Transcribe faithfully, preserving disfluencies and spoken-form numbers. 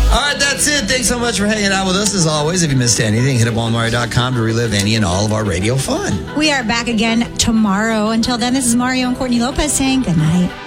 All right, that's it. Thanks so much for hanging out with us. As always, if you missed anything, hit up on Mario dot com to relive any and all of our radio fun. We are back again tomorrow. Until then, this is Mario and Courtney Lopez saying good night.